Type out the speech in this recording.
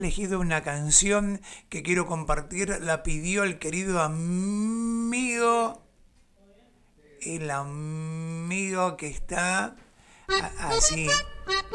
elegido una canción que quiero compartir, la pidió el querido amigo, el amigo que está así.